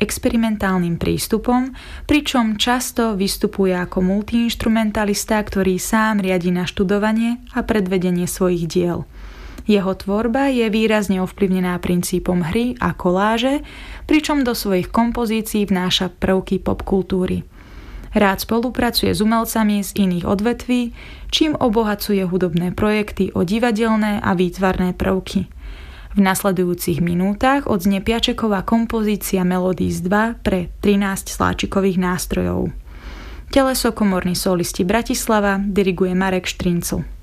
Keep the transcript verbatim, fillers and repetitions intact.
experimentálnym prístupom, pričom často vystupuje ako multiinštrumentalista, ktorý sám riadi naštudovanie a predvedenie svojich diel. Jeho tvorba je výrazne ovplyvnená princípom hry a koláže, pričom do svojich kompozícií vnáša prvky popkultúry. Rád spolupracuje s umelcami z iných odvetví, čím obohacuje hudobné projekty o divadelné a výtvarné prvky. V nasledujúcich minútach odznie Piačeková kompozícia Melodies dva pre trinásť sláčikových nástrojov. Teleso komorní solisti Bratislava diriguje Marek Štrincl.